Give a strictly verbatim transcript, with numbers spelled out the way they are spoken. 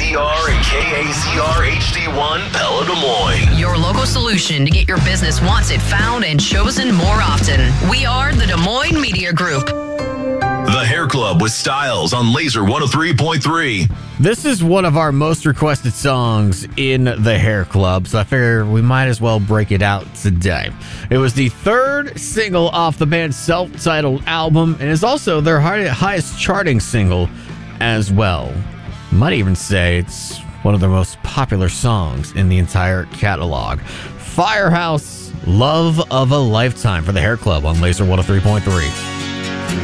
Z R and K A Z R H D one, Pella Des Moines. Your local solution to get your business wanted, found, and chosen more often. We are the Des Moines Media Group. The Hair Club with Styles on Laser one oh three point three. This is one of our most requested songs in the Hair Club, so I figure we might as well break it out today. It was the third single off the band's self-titled album, and is also their high- highest charting single as well. Might even say it's one of their most popular songs in the entire catalog. Firehouse, Love of a Lifetime for the Hair Club on Laser one oh three point three.